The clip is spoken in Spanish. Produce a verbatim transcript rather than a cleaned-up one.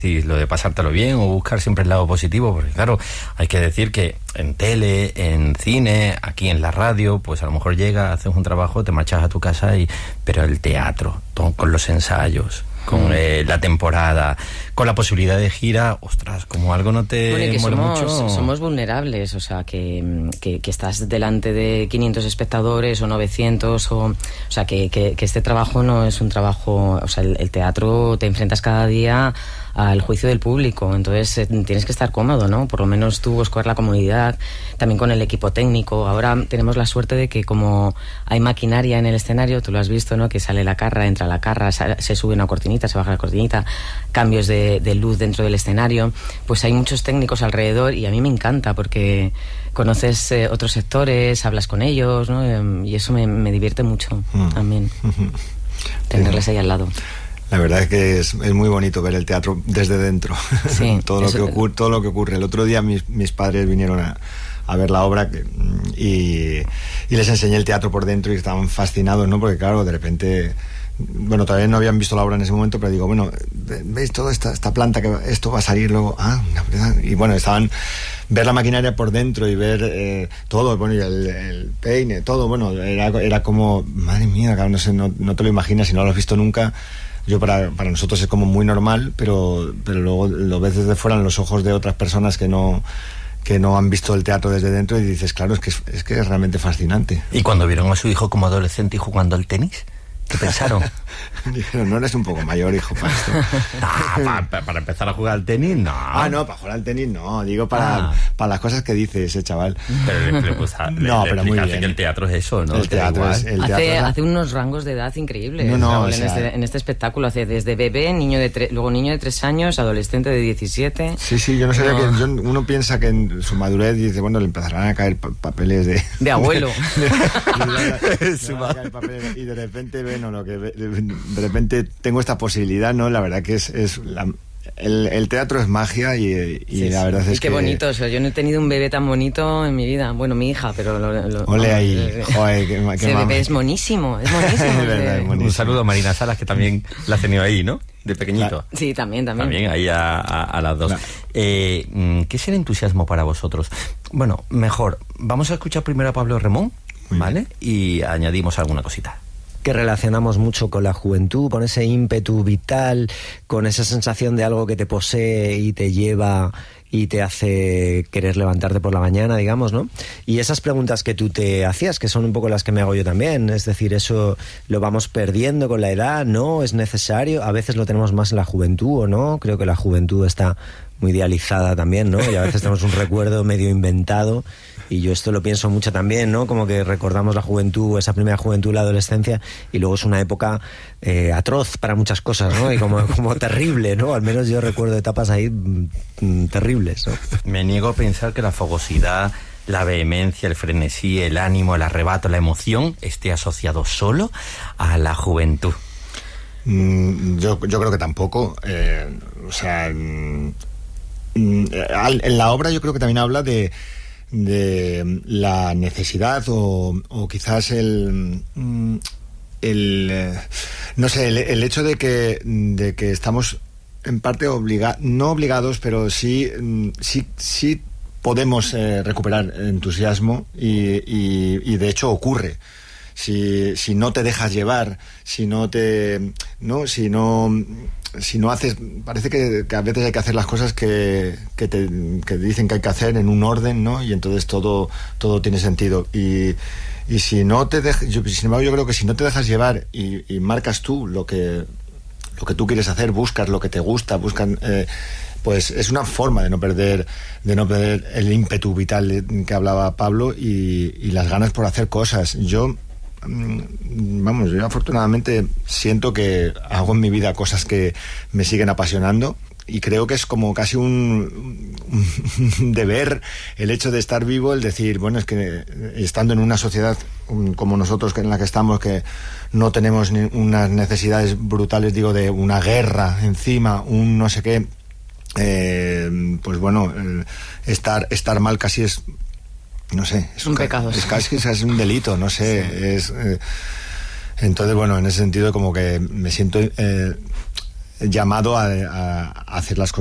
Sí, lo de pasártelo bien o buscar siempre el lado positivo, porque claro, hay que decir que en tele, en cine, aquí en la radio, pues a lo mejor llegas, haces un trabajo, te marchas a tu casa, y pero el teatro, todo, con los ensayos, con eh, la temporada, con la posibilidad de gira, ostras, como algo no te bueno, y que muere somos, mucho. Somos vulnerables, o sea, que, que, que estás delante de quinientos espectadores o novecientos, o, o sea, que, que, que este trabajo no es un trabajo, o sea, el, el teatro te enfrentas cada día al juicio del público, entonces eh, tienes que estar cómodo, ¿no? Por lo menos tú buscar la comodidad, también con el equipo técnico. Ahora tenemos la suerte de que como hay maquinaria en el escenario, tú lo has visto, ¿no? Que sale la carra, entra la carra, se sube una cortinita, se baja la cortinita, cambios de, de luz dentro del escenario, pues hay muchos técnicos alrededor y a mí me encanta porque conoces eh, otros sectores, hablas con ellos, ¿no? Y eso me, me divierte mucho mm. también, mm-hmm. tenerles ahí al lado. La verdad es que es, es muy bonito ver el teatro desde dentro. Sí, todo, lo que ocurre, todo lo que ocurre. El otro día mis, mis padres vinieron a, a ver la obra que, y, y les enseñé el teatro por dentro y estaban fascinados, ¿no? Porque claro, de repente, bueno, todavía no habían visto la obra en ese momento, pero digo, bueno, ¿veis toda esta, esta planta que esto va a salir luego? Ah, y bueno, estaban ver la maquinaria por dentro y ver eh, todo, bueno, y el, el peine, todo, bueno, era, era como, madre mía, no sé, no, no te lo imaginas si no lo has visto nunca. Yo para, para nosotros es como muy normal, pero, pero luego lo ves desde fuera en los ojos de otras personas que no, que no han visto el teatro desde dentro y dices, claro, es que es, es que es realmente fascinante. ¿Y cuando vieron a su hijo como adolescente y jugando al tenis? ¿Qué pensaron? Dijeron, no eres un poco mayor, hijo, para esto. Ah, para, para, para empezar a jugar al tenis, no. Ah, no, para jugar al tenis no. Digo para, ah. para las cosas que dice ese chaval. Pero le, le, pues, le, no, le pero muy bien. Que el teatro es eso, ¿no? El teatro es, el teatro hace, es... hace unos rangos de edad increíbles. No, no, Raúl, o sea, en, este, en este espectáculo hace desde bebé, niño de tre- luego niño de tres años, adolescente de diecisiete. Sí, sí, yo no sabía no. que yo, uno piensa que en su madurez dice, bueno, le empezarán a caer pa- papeles de... De abuelo. de, de, de, de, de papeles, y de repente, bueno, lo que... De, de repente tengo esta posibilidad, ¿no? La verdad que es, es la, el, el teatro es magia y, y sí, la sí. verdad y es qué que... bonito, o sea, yo no he tenido un bebé tan bonito en mi vida. Bueno, mi hija, pero... Lo, lo, Ole ahí, eh, joder, qué, qué ese bebé es monísimo, es monísimo. Es verdad, es monísimo. Un saludo a Marina Salas, que también la has tenido ahí, ¿no? De pequeñito. Sí, también, también. También ahí a, a, a las dos. Claro. Eh, ¿Qué es el entusiasmo para vosotros? Bueno, mejor, vamos a escuchar primero a Pablo Remón, ¿vale? Y añadimos alguna cosita. Que relacionamos mucho con la juventud, con ese ímpetu vital, con esa sensación de algo que te posee y te lleva y te hace querer levantarte por la mañana, digamos, ¿no? Y esas preguntas que tú te hacías, que son un poco las que me hago yo también, es decir, eso lo vamos perdiendo con la edad, ¿no? ¿Es necesario? A veces lo tenemos más en la juventud, ¿o no? Creo que la juventud está muy idealizada también, ¿no? Y a veces tenemos un recuerdo medio inventado. Y yo esto lo pienso mucho también, ¿no? Como que recordamos la juventud, esa primera juventud, la adolescencia, y luego es una época eh, atroz para muchas cosas, ¿no? Y como, como terrible, ¿no? Al menos yo recuerdo etapas ahí mm, terribles, ¿no? Me niego a pensar que la fogosidad, la vehemencia, el frenesí, el ánimo, el arrebato, la emoción esté asociado solo a la juventud. Mm, yo, yo creo que tampoco. Eh, o sea, mm, en la obra yo creo que también habla de de la necesidad o, o quizás el, el no sé, el, el hecho de que, de que estamos en parte obligados, no obligados, pero sí, sí, sí podemos eh, recuperar entusiasmo y, y, y de hecho ocurre. Si, si no te dejas llevar, si no te, no, si no, si no haces, parece que, que a veces hay que hacer las cosas que, que te que dicen que hay que hacer en un orden, ¿no? Y entonces todo, todo tiene sentido. Y, y si no te dejas, yo, sin embargo, yo creo que si no te dejas llevar y, y marcas tú lo que, lo que tú quieres hacer, buscas lo que te gusta, buscan, eh, pues es una forma de no perder, de no perder el ímpetu vital que hablaba Pablo y, y las ganas por hacer cosas. Yo Vamos, yo afortunadamente siento que hago en mi vida cosas que me siguen apasionando y creo que es como casi un, un deber el hecho de estar vivo, el decir, bueno, es que estando en una sociedad como nosotros en la que estamos, que no tenemos ni unas necesidades brutales, digo, de una guerra encima, un no sé qué, eh, pues bueno, estar, estar mal casi es... No sé, es un pecado. Es casi es un delito, no sé. Sí. Es, eh, entonces, bueno, en ese sentido como que me siento eh, llamado a, a hacer las cosas